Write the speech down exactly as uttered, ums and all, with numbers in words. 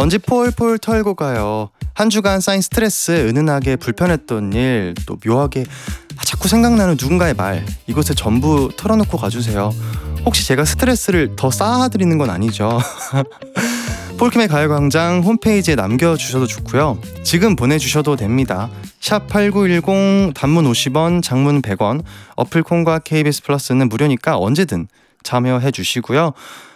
먼지 폴폴 털고 가요. 한 주간 쌓인 스트레스, 은은하게 불편했던 일, 또 묘하게 자꾸 생각나는 누군가의 말, 이곳에 전부 털어놓고 가주세요. 혹시 제가 스트레스를 더 쌓아드리는 건 아니죠? 폴킴의 가요광장 홈페이지에 남겨주셔도 좋고요. 지금 보내주셔도 됩니다. 샵 팔구일공, 단문 오십 원, 장문 백 원, 어플콘과 케이비에스 플러스는 무료니까 언제든 참여해 주시고요.